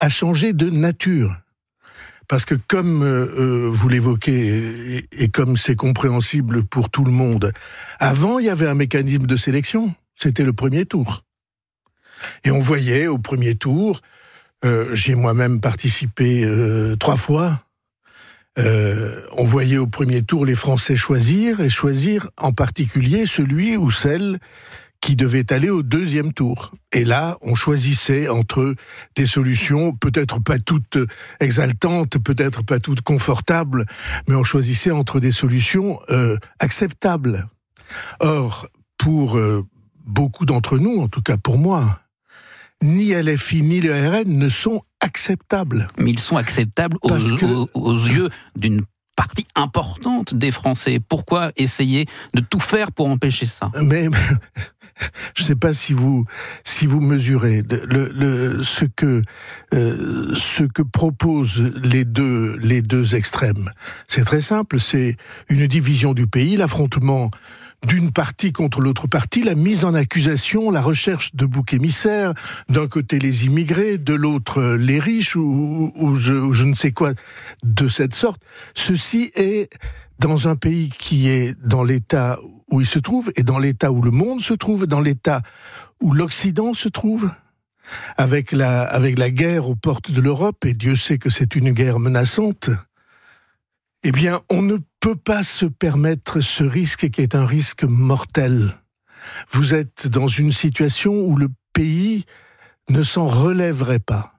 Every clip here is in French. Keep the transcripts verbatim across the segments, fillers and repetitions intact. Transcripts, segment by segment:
a changé de nature. Parce que comme euh, vous l'évoquez, et, et comme c'est compréhensible pour tout le monde, avant il y avait un mécanisme de sélection, c'était le premier tour. Et on voyait au premier tour, euh, j'ai moi-même participé euh, trois fois, euh, on voyait au premier tour les Français choisir, et choisir en particulier celui ou celle qui devait aller au deuxième tour. Et là, on choisissait entre des solutions, peut-être pas toutes exaltantes, peut-être pas toutes confortables, mais on choisissait entre des solutions euh, acceptables. Or, pour euh, beaucoup d'entre nous, en tout cas pour moi, ni L F I ni le R N ne sont acceptables. Mais ils sont acceptables aux, que... aux, aux yeux d'une partie importante des Français. Pourquoi essayer de tout faire pour empêcher ça ? Mais je ne sais pas si vous si vous mesurez le, le, ce que euh, ce que proposent les deux les deux extrêmes. C'est très simple, c'est une division du pays, l'affrontement d'une partie contre l'autre partie, la mise en accusation, la recherche de boucs émissaires, d'un côté les immigrés, de l'autre les riches, ou, ou, je, ou je ne sais quoi de cette sorte. Ceci est dans un pays qui est dans l'état où il se trouve, et dans l'état où le monde se trouve, dans l'état où l'Occident se trouve, avec la, avec la guerre aux portes de l'Europe, et Dieu sait que c'est une guerre menaçante, eh bien, on ne peut pas se permettre ce risque qui est un risque mortel. Vous êtes dans une situation où le pays ne s'en relèverait pas.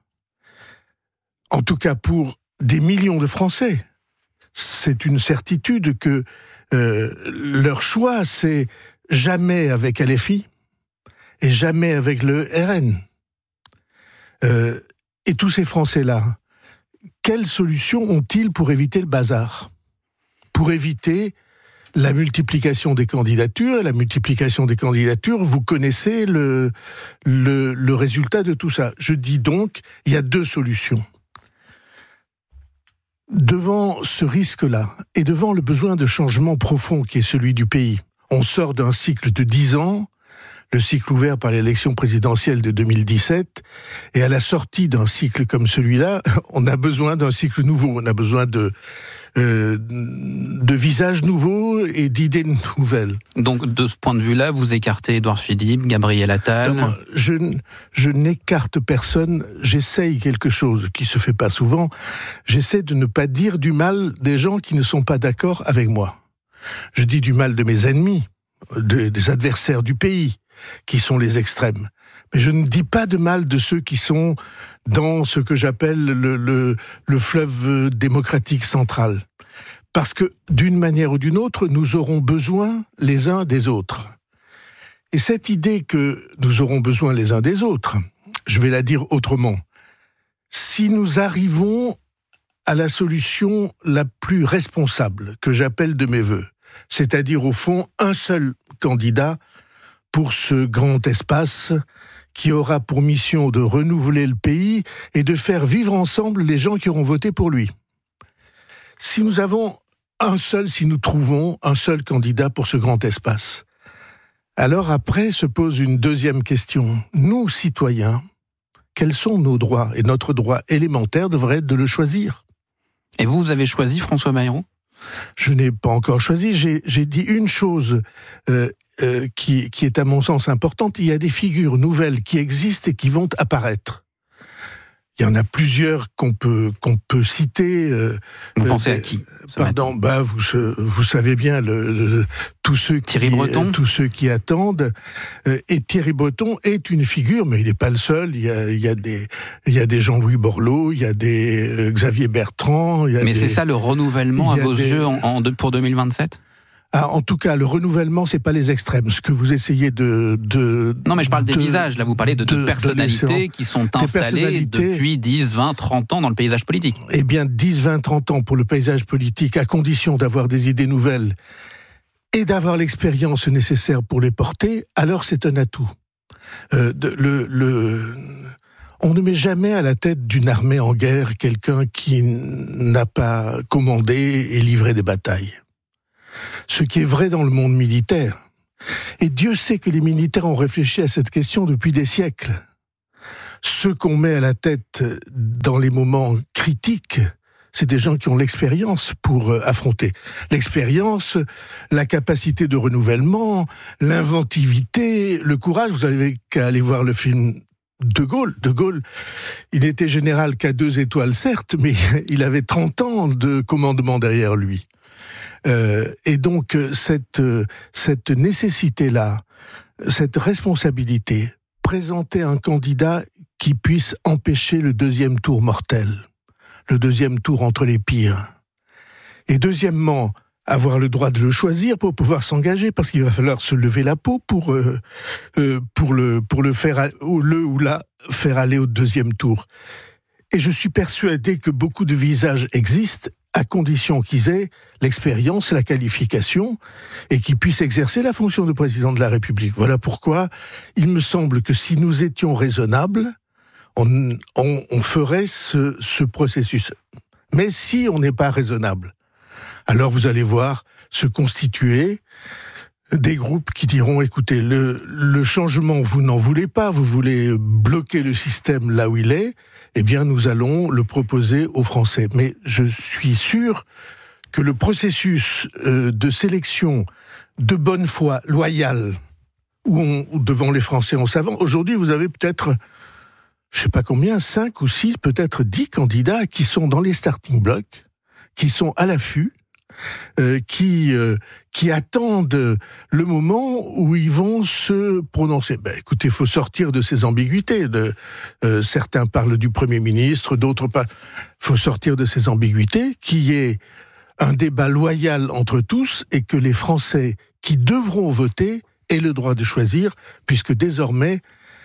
En tout cas, pour des millions de Français, c'est une certitude que euh, leur choix, c'est jamais avec L F I et jamais avec le R N. Euh, et tous ces Français-là, quelle solution ont-ils pour éviter le bazar ? Pour éviter la multiplication des candidatures. Et la multiplication des candidatures, vous connaissez le, le, le résultat de tout ça. Je dis donc, il y a deux solutions. Devant ce risque-là, et devant le besoin de changement profond qui est celui du pays, on sort d'un cycle de dix ans, le cycle ouvert par l'élection présidentielle de deux mille dix-sept, et à la sortie d'un cycle comme celui-là, on a besoin d'un cycle nouveau, on a besoin de, euh, de visages nouveaux et d'idées nouvelles. Donc, de ce point de vue-là, vous écartez Édouard Philippe, Gabriel Attal. Non, je, je n'écarte personne, j'essaye quelque chose qui se fait pas souvent, j'essaie de ne pas dire du mal des gens qui ne sont pas d'accord avec moi. Je dis du mal de mes ennemis, de, des adversaires du pays, qui sont les extrêmes. Mais je ne dis pas de mal de ceux qui sont dans ce que j'appelle le, le, le fleuve démocratique central. Parce que, d'une manière ou d'une autre, nous aurons besoin les uns des autres. Et cette idée que nous aurons besoin les uns des autres, je vais la dire autrement. Si nous arrivons à la solution la plus responsable, que j'appelle de mes vœux, c'est-à-dire au fond un seul candidat pour ce grand espace qui aura pour mission de renouveler le pays et de faire vivre ensemble les gens qui auront voté pour lui. Si nous avons un seul, si nous trouvons un seul candidat pour ce grand espace, alors après se pose une deuxième question. Nous, citoyens, quels sont nos droits ? Et notre droit élémentaire devrait être de le choisir. Et vous, vous avez choisi François Bayrou ? Je n'ai pas encore choisi. J'ai, j'ai dit une chose euh, euh, qui, qui est à mon sens importante. Il y a des figures nouvelles qui existent et qui vont apparaître. Il y en a plusieurs qu'on peut qu'on peut citer. Euh, vous euh, pensez euh, à qui ? Pardon, bah vous vous savez bien le, le tous ceux qui Thierry Breton, euh, tous ceux qui attendent. Euh, et Thierry Breton est une figure, mais il n'est pas le seul. Il y a il y a des il y a des Jean-Louis Borloo, il y a des euh, Xavier Bertrand. Il y a mais des, c'est ça le renouvellement à vos des... yeux en, en pour deux mille vingt-sept ? Ah, en tout cas, le renouvellement, c'est pas les extrêmes. Ce que vous essayez de... de non, mais je parle des de, visages. Là, vous parlez de, de, de personnalités qui sont installées depuis dix, vingt, trente ans dans le paysage politique. Eh bien, dix, vingt, trente ans pour le paysage politique, à condition d'avoir des idées nouvelles et d'avoir l'expérience nécessaire pour les porter, alors c'est un atout. Euh, de, le, le... On ne met jamais à la tête d'une armée en guerre quelqu'un qui n'a pas commandé et livré des batailles. Ce qui est vrai dans le monde militaire. Et Dieu sait que les militaires ont réfléchi à cette question depuis des siècles. ceux qu'on met à la tête dans les moments critiques, c'est des gens qui ont l'expérience pour euh, affronter. L'expérience, la capacité de renouvellement, l'inventivité, le courage. Vous avez qu'à aller voir le film De Gaulle. De Gaulle, il n'était général qu'à deux étoiles, certes, mais il avait trente ans de commandement derrière lui. Euh, et donc, cette, cette nécessité-là, cette responsabilité, présenter un candidat qui puisse empêcher le deuxième tour mortel, le deuxième tour entre les pires. Et deuxièmement, avoir le droit de le choisir pour pouvoir s'engager, parce qu'il va falloir se lever la peau pour, euh, euh, pour, le, pour le faire, ou le ou la faire aller au deuxième tour. Et je suis persuadé que beaucoup de visages existent, à condition qu'ils aient l'expérience, la qualification, et qu'ils puissent exercer la fonction de président de la République. Voilà pourquoi il me semble que si nous étions raisonnables, on, on, on ferait ce, ce processus. Mais si on n'est pas raisonnable, alors vous allez voir se constituer des groupes qui diront, écoutez, le, le changement, vous n'en voulez pas, vous voulez bloquer le système là où il est, eh bien nous allons le proposer aux Français. Mais je suis sûr que le processus euh, de sélection de bonne foi, loyale, où, on, où devant les Français on s'avance, aujourd'hui vous avez peut-être, je ne sais pas combien, cinq ou six, peut-être dix candidats qui sont dans les starting blocks, qui sont à l'affût, Euh, qui euh, qui attendent le moment où ils vont se prononcer. Ben, écoutez, il faut sortir de ces ambiguïtés. De, euh, certains parlent du Premier ministre, d'autres parlent... Il faut sortir de ces ambiguïtés, qu'il y ait un débat loyal entre tous et que les Français qui devront voter aient le droit de choisir, puisque désormais,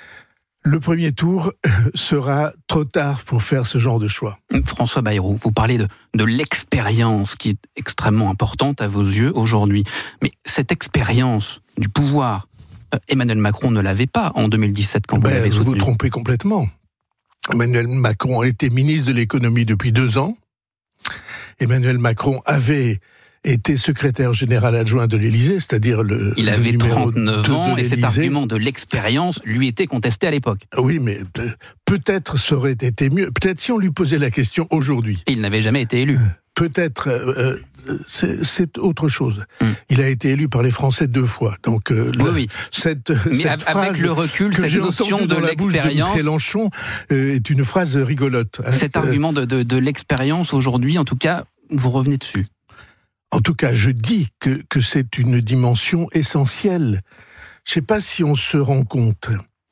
le premier tour sera trop tard pour faire ce genre de choix. François Bayrou, vous parlez de, de l'expérience qui est extrêmement importante à vos yeux aujourd'hui. Mais cette expérience du pouvoir, Emmanuel Macron ne l'avait pas en deux mille dix-sept quand ben, vous l'avez soutenu. Vous vous trompez complètement. Emmanuel Macron était ministre de l'économie depuis deux ans. Emmanuel Macron avait était secrétaire général adjoint de l'Élysée, c'est-à-dire le Il avait le trente-neuf ans et cet argument de l'expérience lui était contesté à l'époque. Oui, mais peut-être ça aurait été mieux. Peut-être si on lui posait la question aujourd'hui. Et il n'avait jamais été élu. Peut-être, euh, c'est, c'est autre chose. Hum. Il a été élu par les Français deux fois. Donc, euh, oui, oui. Cette, mais cette avec phrase le recul, que cette j'ai notion de dans la bouche l'expérience, de Mélenchon euh, est une phrase rigolote. Hein. Cet argument de, de, de l'expérience aujourd'hui, en tout cas, vous revenez dessus. En tout cas, je dis que, que c'est une dimension essentielle. Je ne sais pas si on se rend compte.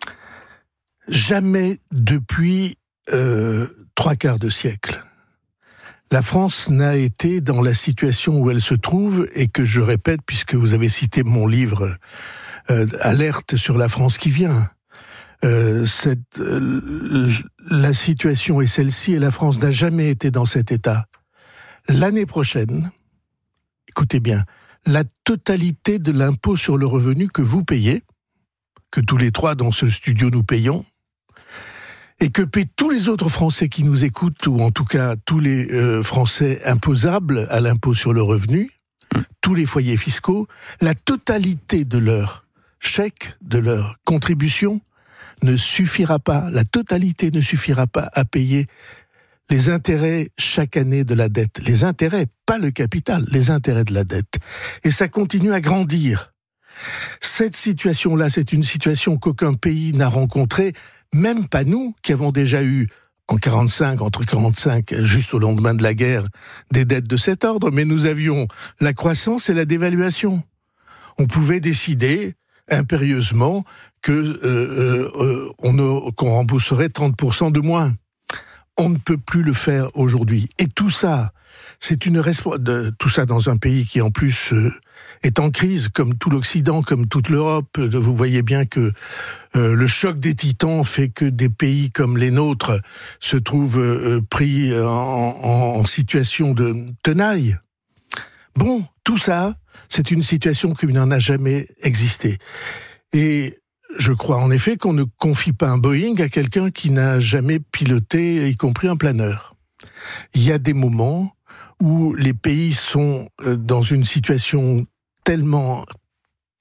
Jamais depuis euh, trois quarts de siècle, la France n'a été dans la situation où elle se trouve, et que je répète, puisque vous avez cité mon livre euh, « Alerte sur la France qui vient ». Euh, cette, euh, la situation est celle-ci, et la France n'a jamais été dans cet état. L'année prochaine, écoutez bien, la totalité de l'impôt sur le revenu que vous payez, que tous les trois dans ce studio nous payons, et que paient tous les autres Français qui nous écoutent, ou en tout cas tous les euh, Français imposables à l'impôt sur le revenu, tous les foyers fiscaux, la totalité de leur chèque, de leur contribution, ne suffira pas, la totalité ne suffira pas à payer les intérêts chaque année de la dette. Les intérêts, pas le capital, les intérêts de la dette. Et ça continue à grandir. Cette situation-là, c'est une situation qu'aucun pays n'a rencontrée, même pas nous, qui avons déjà eu, en quarante-cinq, entre quarante-cinq, juste au lendemain de la guerre, des dettes de cet ordre, mais nous avions la croissance et la dévaluation. On pouvait décider impérieusement que euh, euh, on a, qu'on rembourserait trente pour cent de moins. On ne peut plus le faire aujourd'hui. Et tout ça, c'est une resp- de, tout ça dans un pays qui en plus euh, est en crise, comme tout l'Occident, comme toute l'Europe. Vous voyez bien que euh, le choc des titans fait que des pays comme les nôtres se trouvent euh, pris en, en, en situation de tenaille. Bon, tout ça, c'est une situation qui n'en a jamais existé. Et je crois en effet qu'on ne confie pas un Boeing à quelqu'un qui n'a jamais piloté, y compris un planeur. Il y a des moments où les pays sont dans une situation tellement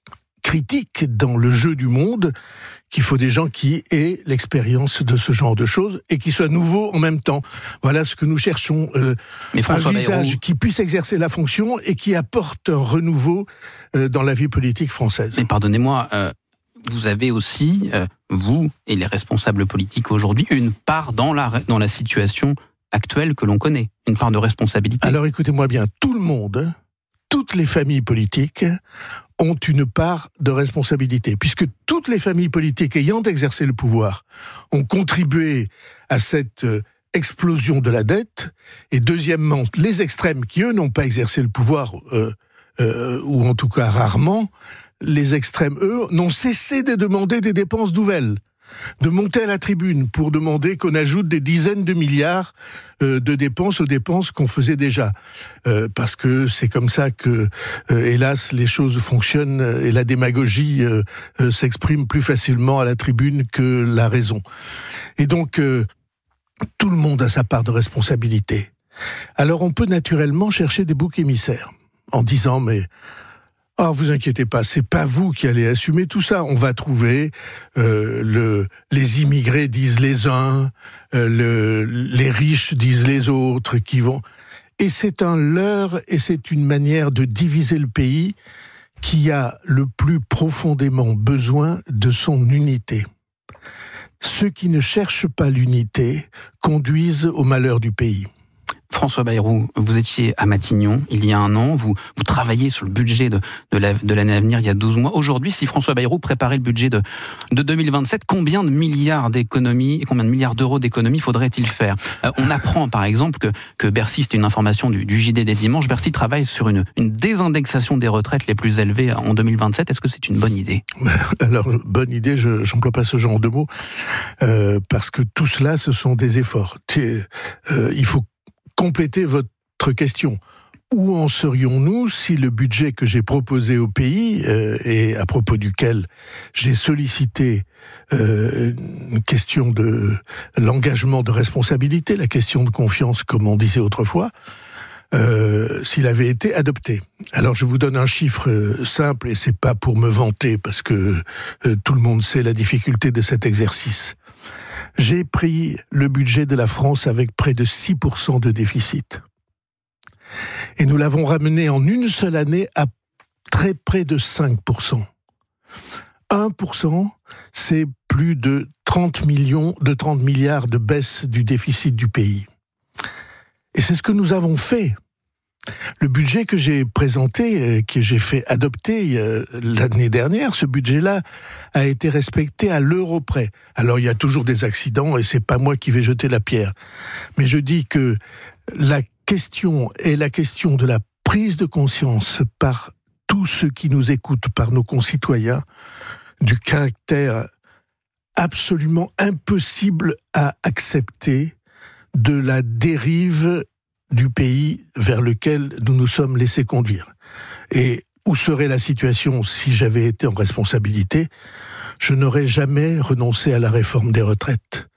critique dans le jeu du monde qu'il faut des gens qui aient l'expérience de ce genre de choses et qui soient nouveaux en même temps. Voilà ce que nous cherchons. Euh, Mais un visage Bayrou... qui puisse exercer la fonction et qui apporte un renouveau euh, dans la vie politique française. Mais pardonnez-moi, euh, vous avez aussi, euh, vous et les responsables politiques aujourd'hui, une part dans la, dans la situation actuelle que l'on connaît, une part de responsabilité. Alors écoutez-moi bien, tout le monde, toutes les familles politiques ont une part de responsabilité, puisque toutes les familles politiques ayant exercé le pouvoir ont contribué à cette euh, explosion de la dette, et deuxièmement, les extrêmes qui, eux, n'ont pas exercé le pouvoir, euh, euh, ou en tout cas rarement, les extrêmes, eux, n'ont cessé de demander des dépenses nouvelles, de monter à la tribune pour demander qu'on ajoute des dizaines de milliards euh, de dépenses aux dépenses qu'on faisait déjà. Euh, parce que c'est comme ça que, euh, hélas, les choses fonctionnent et la démagogie euh, euh, s'exprime plus facilement à la tribune que la raison. Et donc, euh, tout le monde a sa part de responsabilité. Alors on peut naturellement chercher des boucs émissaires en disant « mais... » Ah, vous inquiétez pas, c'est pas vous qui allez assumer tout ça. On va trouver euh, le, les immigrés disent les uns, euh, le, les riches disent les autres, qui vont. Et c'est un leurre et c'est une manière de diviser le pays qui a le plus profondément besoin de son unité. Ceux qui ne cherchent pas l'unité conduisent au malheur du pays. François Bayrou, vous étiez à Matignon il y a un an, vous, vous travaillez sur le budget de, de, la, de l'année à venir il y a douze mois. Aujourd'hui, si François Bayrou préparait le budget de, de deux mille vingt-sept, combien de milliards d'économies, combien de milliards d'euros d'économies faudrait-il faire ? euh, On apprend par exemple que, que Bercy, c'était une information du, du J D des dimanches, Bercy travaille sur une, une désindexation des retraites les plus élevées en deux mille vingt-sept. Est-ce que c'est une bonne idée ? Alors, bonne idée, je n'emploie pas ce genre de mots, euh, parce que tout cela, ce sont des efforts. Euh, il faut compléter votre question. Où en serions-nous si le budget que j'ai proposé au pays, euh, et à propos duquel j'ai sollicité euh, une question de l'engagement de responsabilité, la question de confiance, comme on disait autrefois, euh, s'il avait été adopté. Alors je vous donne un chiffre simple, et c'est pas pour me vanter, parce que euh, tout le monde sait la difficulté de cet exercice. J'ai pris le budget de la France avec près de six pour cent de déficit. Et nous l'avons ramené en une seule année à très près de cinq pour cent. un pour cent, c'est plus de trente millions, de trente milliards de baisse du déficit du pays. Et c'est ce que nous avons fait. Le budget que j'ai présenté, que j'ai fait adopter euh, l'année dernière, ce budget-là a été respecté à l'euro près. Alors il y a toujours des accidents et c'est pas moi qui vais jeter la pierre. Mais je dis que la question est la question de la prise de conscience par tous ceux qui nous écoutent, par nos concitoyens, du caractère absolument impossible à accepter de la dérive du pays vers lequel nous nous sommes laissés conduire. Et où serait la situation si j'avais été en responsabilité ? Je n'aurais jamais renoncé à la réforme des retraites.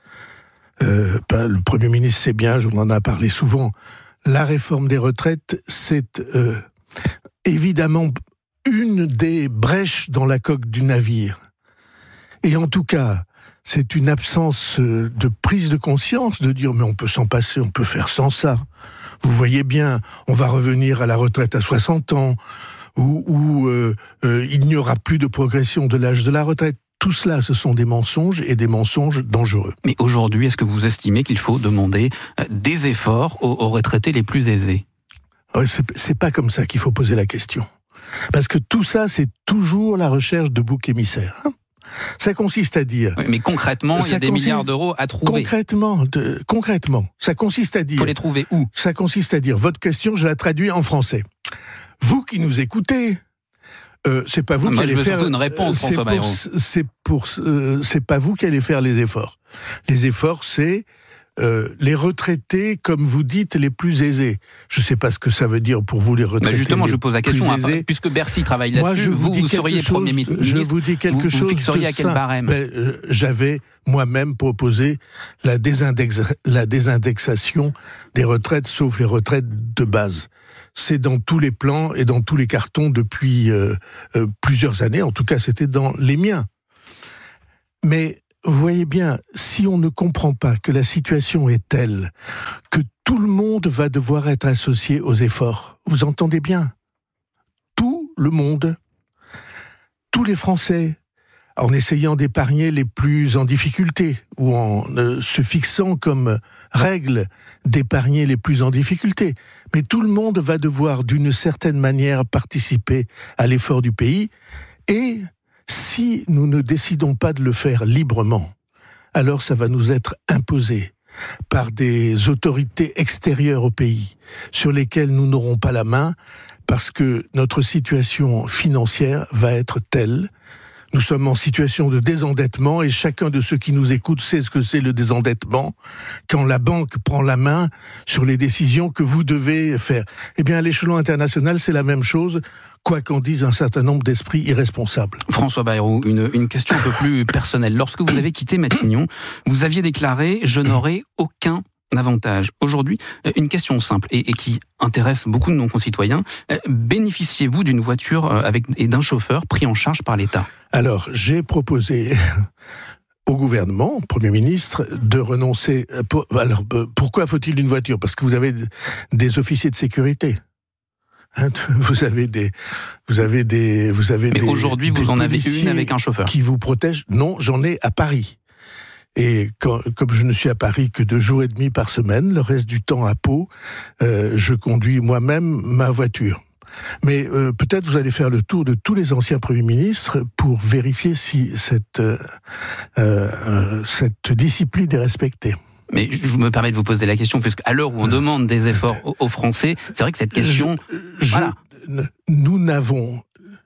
Euh, le Premier ministre sait bien, on en a parlé souvent, la réforme des retraites, c'est euh, évidemment une des brèches dans la coque du navire. Et en tout cas, c'est une absence de prise de conscience de dire « mais on peut s'en passer, on peut faire sans ça ». Vous voyez bien, on va revenir à la retraite à soixante ans, où, où euh, euh, il n'y aura plus de progression de l'âge de la retraite. Tout cela, ce sont des mensonges et des mensonges dangereux. Mais aujourd'hui, est-ce que vous estimez qu'il faut demander des efforts aux, aux retraités les plus aisés ? Ouais, c'est, c'est pas comme ça qu'il faut poser la question. Parce que tout ça, c'est toujours la recherche de boucs émissaires. Hein ? Ça consiste à dire... Oui, mais concrètement, il y a des consiste, milliards d'euros à trouver. Concrètement, de, concrètement, ça consiste à dire... Il faut les trouver où ? Ça consiste à dire, votre question, je la traduis en français. Vous qui nous écoutez, euh, c'est pas vous non, qui moi, allez je veux faire... surtout une réponse, François Bayrou. C'est pour, euh, c'est pas vous qui allez faire les efforts. Les efforts, c'est... Euh, les retraités, comme vous dites, les plus aisés. Je ne sais pas ce que ça veut dire pour vous, les retraités. Bah justement, je pose la question, hein, puisque Bercy travaille là-dessus, Moi, je vous, vous, vous seriez chose, Premier ministre, je vous dis quelque vous, chose vous fixeriez à quel barème ? ben, euh, J'avais moi-même proposé la, désindex, la désindexation des retraites, sauf les retraites de base. c'est dans tous les plans et dans tous les cartons depuis euh, euh, plusieurs années. En tout cas, c'était dans les miens. Mais vous voyez bien, si on ne comprend pas que la situation est telle que tout le monde va devoir être associé aux efforts, vous entendez bien ? Tout le monde, tous les Français, en essayant d'épargner les plus en difficulté ou en euh, se fixant comme règle d'épargner les plus en difficulté. Mais tout le monde va devoir d'une certaine manière participer à l'effort du pays et si nous ne décidons pas de le faire librement, alors ça va nous être imposé par des autorités extérieures au pays sur lesquelles nous n'aurons pas la main parce que notre situation financière va être telle. Nous sommes en situation de désendettement et chacun de ceux qui nous écoutent sait ce que c'est le désendettement quand la banque prend la main sur les décisions que vous devez faire. Eh bien, à l'échelon international, c'est la même chose, quoi qu'en disent un certain nombre d'esprits irresponsables. François Bayrou, une, une question un peu plus personnelle. Lorsque vous avez quitté Matignon, vous aviez déclaré « Je n'aurai aucun avantage ». Aujourd'hui, une question simple et, et qui intéresse beaucoup de nos concitoyens. Bénéficiez-vous d'une voiture avec, et d'un chauffeur pris en charge par l'État ? Alors, j'ai proposé au gouvernement, au Premier ministre, de renoncer... Pour, alors, pourquoi faut-il une voiture ? Parce que vous avez des officiers de sécurité. Hein, vous avez des, vous avez des, vous avez Mais des. aujourd'hui, vous en avez une avec un chauffeur qui vous protège. Non, j'en ai à Paris. Et quand, comme je ne suis à Paris que deux jours et demi par semaine, le reste du temps à Pau, euh, je conduis moi-même ma voiture. Mais euh, peut-être vous allez faire le tour de tous les anciens premiers ministres pour vérifier si cette euh, euh, cette discipline est respectée. Mais je me permets de vous poser la question, puisque à l'heure où on demande des efforts aux, aux Français, c'est vrai que cette question... Je, je, voilà. Nous n'avons...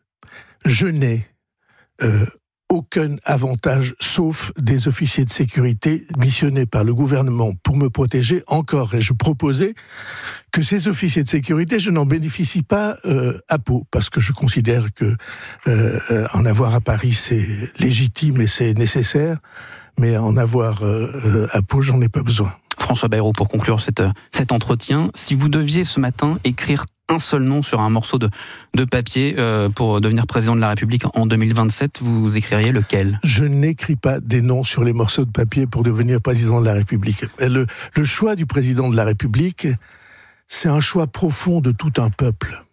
Je n'ai euh, aucun avantage, sauf des officiers de sécurité missionnés par le gouvernement pour me protéger encore. Et je proposais que ces officiers de sécurité, je n'en bénéficie pas euh, à Pau, parce que je considère que euh, en avoir à Paris, c'est légitime et c'est nécessaire. Mais en avoir euh, à Pau, j'en ai pas besoin. François Bayrou, pour conclure cette, cet entretien, si vous deviez ce matin écrire un seul nom sur un morceau de, de papier euh, pour devenir président de la République en deux mille vingt-sept, vous écririez lequel ? Je n'écris pas des noms sur les morceaux de papier pour devenir président de la République. Le, le choix du président de la République, c'est un choix profond de tout un peuple.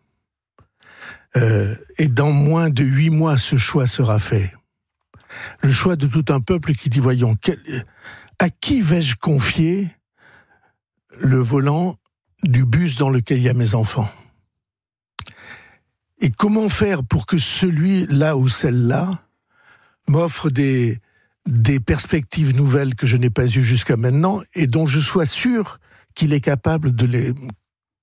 Euh, et dans moins de huit mois, ce choix sera fait. Le choix de tout un peuple qui dit, voyons, quel, à qui vais-je confier le volant du bus dans lequel il y a mes enfants ? Et comment faire pour que celui-là ou celle-là m'offre des, des perspectives nouvelles que je n'ai pas eues jusqu'à maintenant et dont je sois sûr qu'il est capable de les conduire ?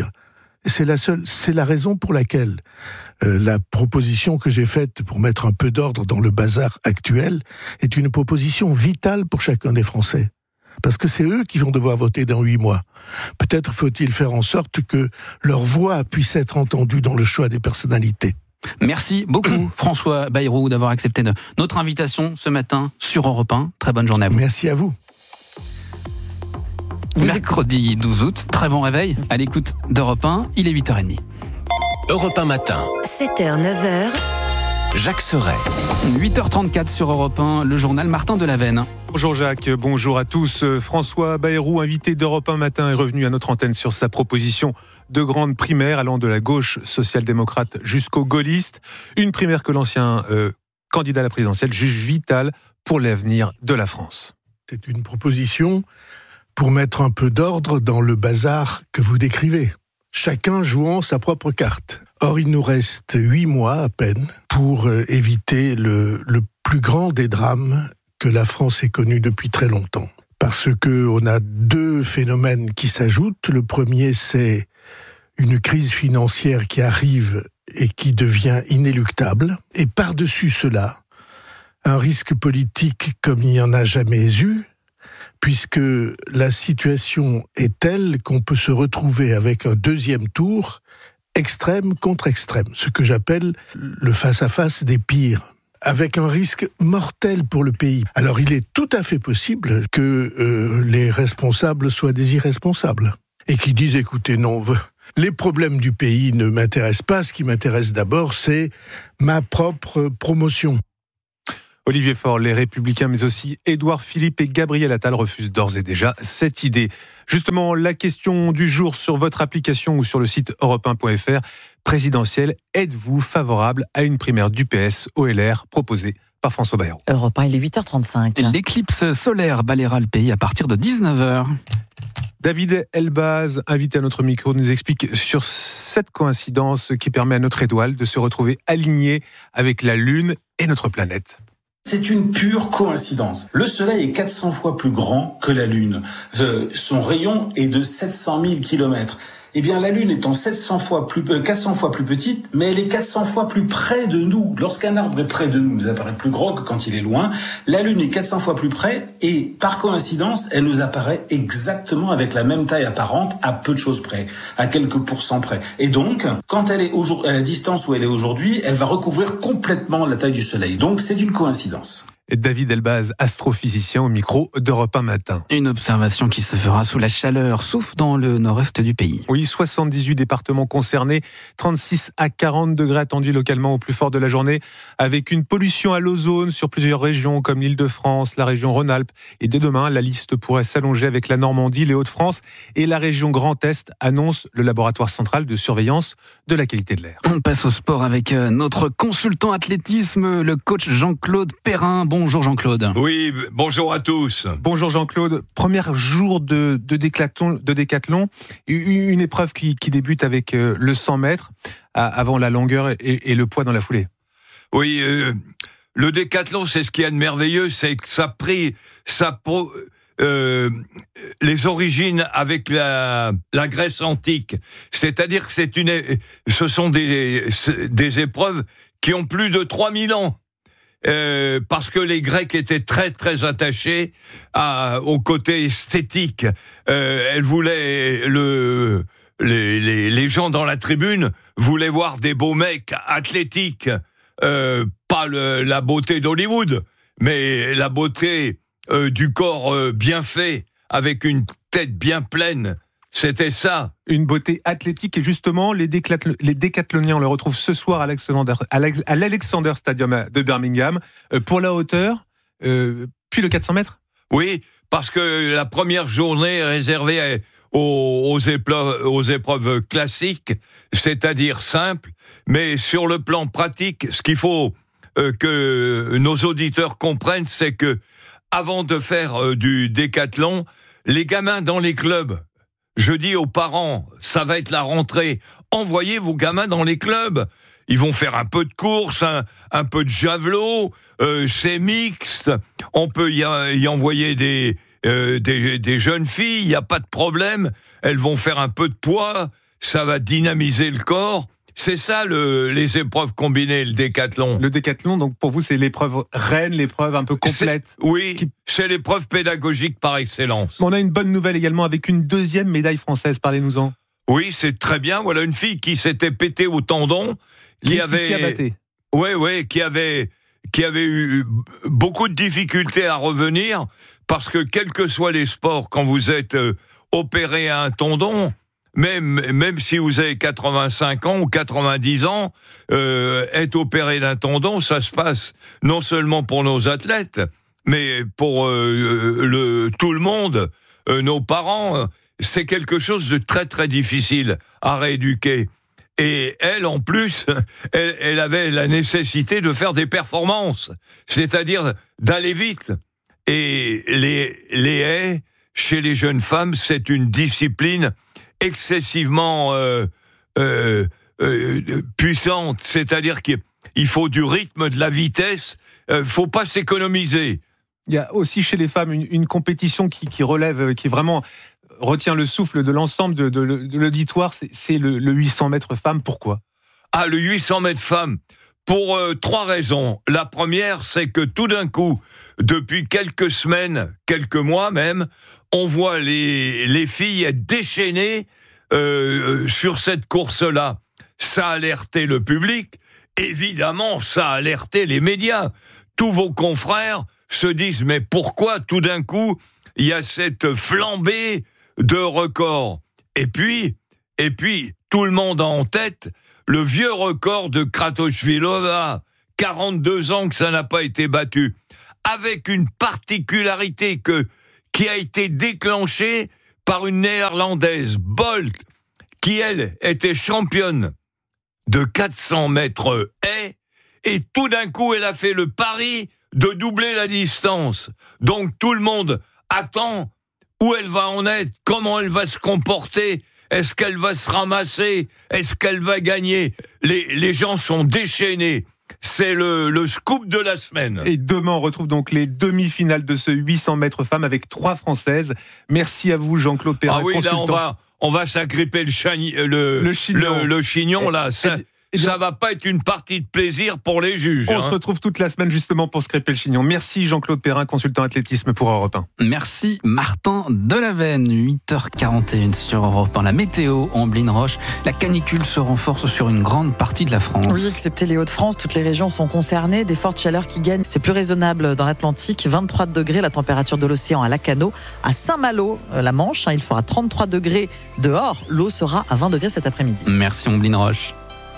C'est la seule, c'est la raison pour laquelle euh, la proposition que j'ai faite pour mettre un peu d'ordre dans le bazar actuel est une proposition vitale pour chacun des Français. Parce que c'est eux qui vont devoir voter dans huit mois. Peut-être faut-il faire en sorte que leur voix puisse être entendue dans le choix des personnalités. Merci beaucoup François Bayrou d'avoir accepté notre invitation ce matin sur Europe un. Très bonne journée à vous. Merci à vous. Mercredi douze août, très bon réveil à l'écoute d'Europe un, il est huit heures trente. Europe un matin. sept heures, neuf heures. Jacques Serret. huit heures trente-quatre sur Europe un, le journal Martin Delavenne. Bonjour Jacques, bonjour à tous. François Bayrou, invité d'Europe un matin, est revenu à notre antenne sur sa proposition de grande primaire allant de la gauche social-démocrate jusqu'aux gaullistes. Une primaire que l'ancien euh, candidat à la présidentielle juge vitale pour l'avenir de la France. C'est une proposition pour mettre un peu d'ordre dans le bazar que vous décrivez. Chacun jouant sa propre carte. Or, il nous reste huit mois à peine pour euh, éviter le, le plus grand des drames que la France ait connu depuis très longtemps. Parce que on a deux phénomènes qui s'ajoutent. Le premier, c'est une crise financière qui arrive et qui devient inéluctable. Et par-dessus cela, un risque politique comme il n'y en a jamais eu, puisque la situation est telle qu'on peut se retrouver avec un deuxième tour extrême contre extrême, ce que j'appelle le face-à-face des pires, avec un risque mortel pour le pays. Alors il est tout à fait possible que euh, les responsables soient des irresponsables, et qui disent, écoutez, non, Les problèmes du pays ne m'intéressent pas. Ce qui m'intéresse d'abord, c'est ma propre promotion. Olivier Faure, les Républicains, mais aussi Édouard Philippe et Gabriel Attal refusent d'ores et déjà cette idée. Justement, la question du jour sur votre application ou sur le site europe un point f r. Présidentielle, êtes-vous favorable à une primaire du P S O L R proposée par François Bayrou? Europe un, il est huit heures trente-cinq. L'éclipse solaire balayera le pays à partir de dix-neuf heures. David Elbaz, invité à notre micro, nous explique sur cette coïncidence qui permet à notre étoile de se retrouver alignée avec la Lune et notre planète. C'est une pure coïncidence. Le Soleil est quatre cents fois plus grand que la Lune. Euh, son rayon est de sept cent mille kilomètres. Eh bien, la Lune étant sept cents fois plus, euh, quatre cents fois plus petite, mais elle est quatre cents fois plus près de nous. Lorsqu'un arbre est près de nous, il nous apparaît plus grand que quand il est loin. La Lune est quatre cents fois plus près et, par coïncidence, elle nous apparaît exactement avec la même taille apparente, à peu de choses près, à quelques pourcents près. Et donc, quand elle est aujourd'hui, à la distance où elle est aujourd'hui, elle va recouvrir complètement la taille du Soleil. Donc, c'est une coïncidence. Et David Elbaz, astrophysicien au micro d'Europe un matin. Une observation qui se fera sous la chaleur, sauf dans le nord-est du pays. Oui, soixante-dix-huit départements concernés, trente-six à quarante degrés attendus localement au plus fort de la journée, avec une pollution à l'ozone sur plusieurs régions comme l'Île-de-France, la région Rhône-Alpes. Et dès demain, la liste pourrait s'allonger avec la Normandie, les Hauts-de-France et la région Grand Est, annonce le laboratoire central de surveillance de la qualité de l'air. On passe au sport avec notre consultant athlétisme, le coach Jean-Claude Perrin. Bonjour Jean-Claude. Oui, bonjour à tous. Bonjour Jean-Claude. Premier jour de, de, décathlon, de décathlon, une épreuve qui, qui débute avec le cent mètres, avant la longueur et, et le poids dans la foulée. Oui, euh, le décathlon, c'est ce qu'il y a de merveilleux, c'est que ça pris, ça euh, les origines avec la, la Grèce antique. C'est-à-dire que c'est une, ce sont des, des épreuves qui ont plus de trois mille ans. Euh, parce que les Grecs étaient très très attachés à, au côté esthétique. Euh, elles voulaient le, les, les, les gens dans la tribune voulaient voir des beaux mecs athlétiques, euh, pas le, la beauté d'Hollywood, mais la beauté euh, du corps euh, bien fait, avec une tête bien pleine. C'était ça. Une beauté athlétique. Et justement, les, décathl- les décathloniens, on les retrouve ce soir à l'Alexander, à l'Alexander Stadium de Birmingham. Euh, pour la hauteur, euh, puis le quatre cents mètres. Oui, parce que la première journée est réservée aux, aux, épreuves, aux épreuves classiques, c'est-à-dire simples. Mais sur le plan pratique, ce qu'il faut euh, que nos auditeurs comprennent, c'est que avant de faire euh, du décathlon, les gamins dans les clubs, je dis aux parents, ça va être la rentrée, envoyez vos gamins dans les clubs. Ils vont faire un peu de course, un, un peu de javelot, euh, c'est mixte. On peut y, y envoyer des, euh, des, des jeunes filles, il n'y a pas de problème. Elles vont faire un peu de poids, ça va dynamiser le corps. C'est ça le, les épreuves combinées, le décathlon. Le décathlon, donc pour vous, c'est l'épreuve reine, l'épreuve un peu complète. C'est, oui, qui... c'est l'épreuve pédagogique par excellence. On a une bonne nouvelle également avec une deuxième médaille française, parlez-nous-en. Oui, c'est très bien. Voilà une fille qui s'était pété au tendon, qui, qui avait, oui, oui, qui avait, qui avait eu beaucoup de difficultés à revenir parce que quels que soient les sports, quand vous êtes euh, opéré à un tendon. Même, même si vous avez quatre-vingt-cinq ans ou quatre-vingt-dix ans, euh, être opéré d'un tendon, ça se passe non seulement pour nos athlètes, mais pour euh, le, tout le monde, euh, nos parents. C'est quelque chose de très très difficile à rééduquer. Et elle, en plus, elle, elle avait la nécessité de faire des performances, c'est-à-dire d'aller vite. Et les, les haies, chez les jeunes femmes, c'est une discipline excessivement euh, euh, euh, puissante, c'est-à-dire qu'il faut du rythme, de la vitesse, il euh, ne faut pas s'économiser. Il y a aussi chez les femmes une, une compétition qui, qui relève, qui vraiment retient le souffle de l'ensemble de, de, de l'auditoire, c'est, c'est le, le huit cents mètres femmes. Pourquoi ? Ah, le huit cents mètres femmes, pour euh, trois raisons. La première, c'est que tout d'un coup, depuis quelques semaines, quelques mois même, on voit les, les filles être déchaînées euh, sur cette course-là. Ça a alerté le public. Évidemment, ça a alerté les médias. Tous vos confrères se disent, mais pourquoi tout d'un coup, il y a cette flambée de records ? Et puis, Et puis, tout le monde a en tête le vieux record de Kratochvílová, quarante-deux ans que ça n'a pas été battu, avec une particularité que, qui a été déclenchée par une néerlandaise, Bolt, qui, elle, était championne de quatre cents mètres haies, et tout d'un coup, elle a fait le pari de doubler la distance. Donc, tout le monde attend où elle va en être, comment elle va se comporter, est-ce qu'elle va se ramasser, est-ce qu'elle va gagner. Les, les gens sont déchaînés. C'est le, le scoop de la semaine. Et demain, on retrouve donc les demi-finales de ce huit cents mètres femmes avec trois Françaises. Merci à vous, Jean-Claude Perrin, ah oui, consultant. Là, on va, on va s'agripper le, chani, le, le chignon. Le, le chignon, là. Ça, et, et ça va pas être une partie de plaisir pour les juges. On hein. se retrouve toute la semaine justement pour se crêper le chignon. Merci Jean-Claude Perrin, consultant athlétisme pour Europe un. Merci Martin Delaveine, huit heures quarante et une sur Europe un. La météo, Ambline Roche, la canicule se renforce sur une grande partie de la France. Oui, excepté les Hauts-de-France, toutes les régions sont concernées. Des fortes chaleurs qui gagnent. C'est plus raisonnable dans l'Atlantique, vingt-trois degrés la température de l'océan à Lacanau. À Saint-Malo, la Manche, il fera trente-trois degrés dehors. L'eau sera à vingt degrés cet après-midi. Merci Ambline Roche.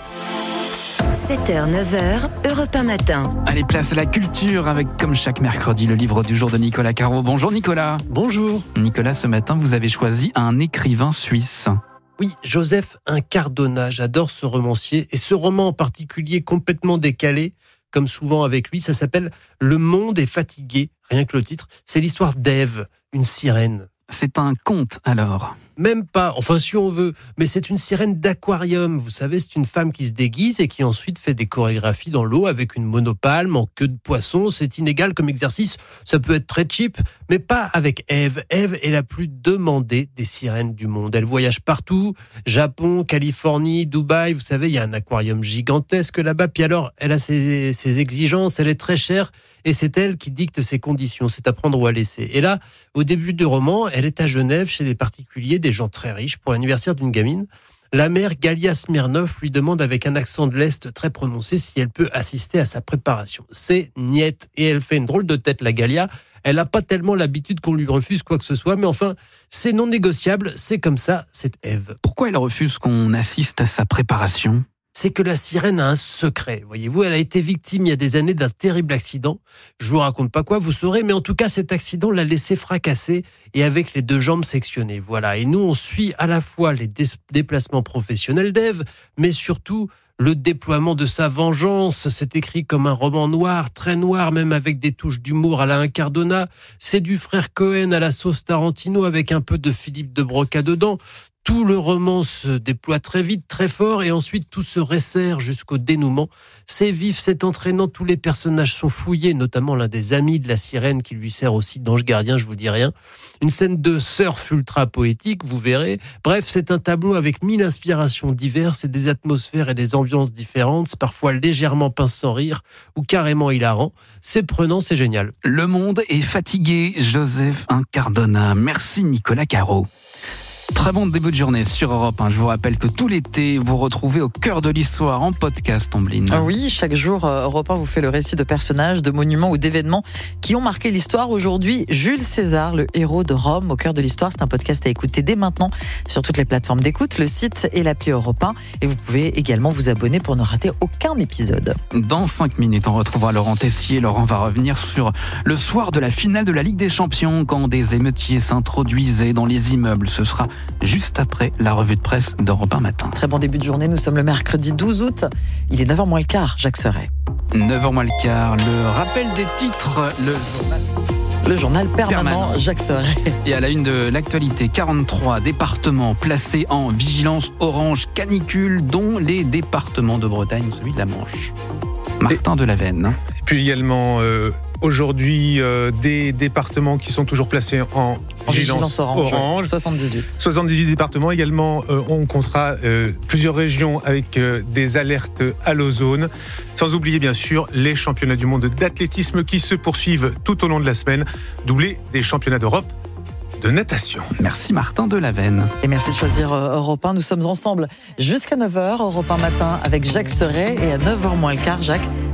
sept heures neuf heures, Europe un matin. Allez, place à la culture avec, comme chaque mercredi, le livre du jour de Nicolas Caro. Bonjour Nicolas. Bonjour. Nicolas, ce matin, vous avez choisi un écrivain suisse. Oui, Joseph Incardona. J'adore ce romancier et ce roman en particulier complètement décalé, comme souvent avec lui, ça s'appelle « Le monde est fatigué ». Rien que le titre, c'est l'histoire d'Ève, une sirène. C'est un conte alors ? Même pas, enfin si on veut, mais c'est une sirène d'aquarium. Vous savez, c'est une femme qui se déguise et qui ensuite fait des chorégraphies dans l'eau avec une monopalme en queue de poisson. C'est inégal comme exercice, ça peut être très cheap, mais pas avec Ève. Ève est la plus demandée des sirènes du monde. Elle voyage partout, Japon, Californie, Dubaï. Vous savez, il y a un aquarium gigantesque là-bas. Puis alors, elle a ses, ses exigences, elle est très chère et c'est elle qui dicte ses conditions. C'est à prendre ou à laisser. Et là, au début du roman, elle est à Genève chez des particuliers, des gens très riches, pour l'anniversaire d'une gamine. La mère Galia Smirnov lui demande avec un accent de l'Est très prononcé si elle peut assister à sa préparation. C'est niette. Et elle fait une drôle de tête, la Galia. Elle n'a pas tellement l'habitude qu'on lui refuse quoi que ce soit, mais enfin, c'est non négociable, c'est comme ça, c'est Ève. Pourquoi elle refuse qu'on assiste à sa préparation ? C'est que la sirène a un secret. Voyez-vous, elle a été victime il y a des années d'un terrible accident. Je vous raconte pas quoi, vous saurez, mais en tout cas, cet accident l'a laissé fracasser et avec les deux jambes sectionnées. Voilà. Et nous, on suit à la fois les dé- déplacements professionnels d'Ève, mais surtout le déploiement de sa vengeance. C'est écrit comme un roman noir, très noir, même avec des touches d'humour à la Incardona. C'est du frère Cohen à la sauce Tarantino avec un peu de Philippe de Broca dedans. Tout le roman se déploie très vite, très fort, et ensuite tout se resserre jusqu'au dénouement. C'est vif, c'est entraînant, tous les personnages sont fouillés, notamment l'un des amis de la sirène qui lui sert aussi d'ange gardien, je vous dis rien. Une scène de surf ultra poétique, vous verrez. Bref, c'est un tableau avec mille inspirations diverses et des atmosphères et des ambiances différentes, parfois légèrement pince sans rire ou carrément hilarant. C'est prenant, c'est génial. Le monde est fatigué, Joseph Incardona. Merci Nicolas Caro. Très bon début de journée sur Europe un. Je vous rappelle que tout l'été, vous retrouvez Au cœur de l'histoire en podcast, Ambline. Oui, chaque jour, Europe un vous fait le récit de personnages, de monuments ou d'événements qui ont marqué l'histoire. Aujourd'hui, Jules César, le héros de Rome, Au cœur de l'histoire. C'est un podcast à écouter dès maintenant sur toutes les plateformes d'écoute, le site et l'appli Europe un. Et vous pouvez également vous abonner pour ne rater aucun épisode. Dans cinq minutes, on retrouvera Laurent Tessier. Laurent va revenir sur le soir de la finale de la Ligue des Champions, quand des émeutiers s'introduisaient dans les immeubles. Ce sera juste après la revue de presse d'Europe un matin. Très bon début de journée, nous sommes le mercredi douze août. Il est neuf heures moins le quart, Jacques Serret. neuf heures moins le quart, le rappel des titres, le journal... Le journal permanent, permanent. Jacques Serret. Et à la une de l'actualité, quarante-trois départements placés en vigilance orange canicule, dont les départements de Bretagne ou celui de la Manche. Martin Delaveine. Et puis également... Euh... Aujourd'hui, euh, des départements qui sont toujours placés en, en vigilance, vigilance orange. orange. soixante-dix-huit. soixante-dix-huit départements. Également, euh, on comptera euh, plusieurs régions avec euh, des alertes à l'ozone. Sans oublier, bien sûr, les championnats du monde d'athlétisme qui se poursuivent tout au long de la semaine, doublés des championnats d'Europe de natation. Merci Martin Delaveine. Et merci de choisir Europe un. Nous sommes ensemble jusqu'à neuf heures, Europe un matin avec Jacques Serret. Et à neuf heures moins le quart, Jacques,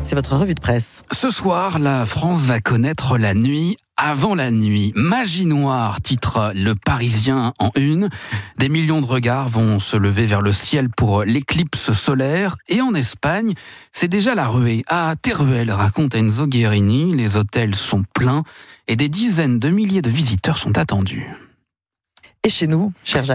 C'est votre revue de presse. Ce soir, la France va connaître la nuit avant la nuit. Magie noire, titre Le Parisien en une. Des millions de regards vont se lever vers le ciel pour l'éclipse solaire. Et en Espagne, c'est déjà la ruée. À Teruel, raconte Enzo Guerini, les hôtels sont pleins et des dizaines de milliers de visiteurs sont attendus. Et chez nous, cher Jacques?